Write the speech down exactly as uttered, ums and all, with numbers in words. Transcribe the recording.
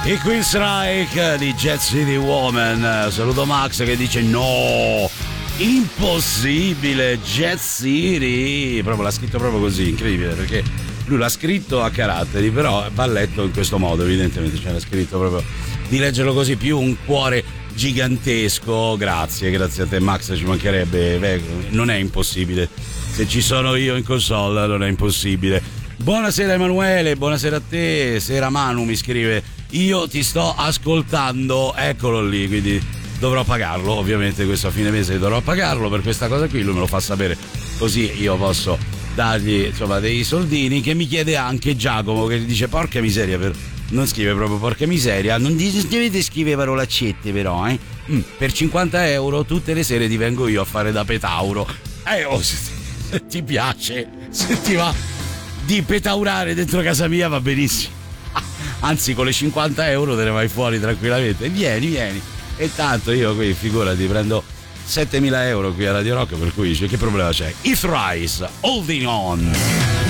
I Queen Strike di Jet City Woman. Saluto Max che dice no, impossibile, Jet City. Proprio l'ha scritto proprio così, incredibile, perché lui l'ha scritto a caratteri, però va letto in questo modo, evidentemente, cioè l'ha scritto proprio di leggerlo così, più un cuore gigantesco. Grazie, grazie a te Max, ci mancherebbe. Beh, non è impossibile, se ci sono io in console non è impossibile. Buonasera Emanuele, buonasera a te. Sera Manu mi scrive: io ti sto ascoltando, eccolo lì, quindi dovrò pagarlo, ovviamente questo a fine mese dovrò pagarlo per questa cosa qui, lui me lo fa sapere, così io posso dargli insomma dei soldini. Che mi chiede anche Giacomo, che dice porca miseria, per... non scrive proprio porca miseria, non dovete scrivere parolaccette però, eh? Mm, per cinquanta euro tutte le sere ti vengo io a fare da petauro. Eh, oh, se, se ti piace, se ti va di petaurare dentro casa mia va benissimo. Anzi, con le cinquanta euro te ne vai fuori tranquillamente. Vieni, vieni. E tanto io qui, figurati, prendo settemila euro qui a Radio Rock, per cui dice, che problema c'è? Earth Rise, Holding On.